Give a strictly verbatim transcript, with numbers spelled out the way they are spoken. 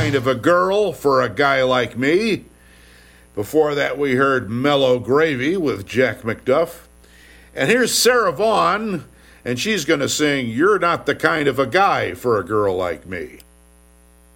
kind of a girl for a guy like me. Before that, we heard Mellow Gravy with Jack McDuff. And here's Sarah Vaughan, and she's going to sing You're Not the Kind of a Guy for a Girl Like Me.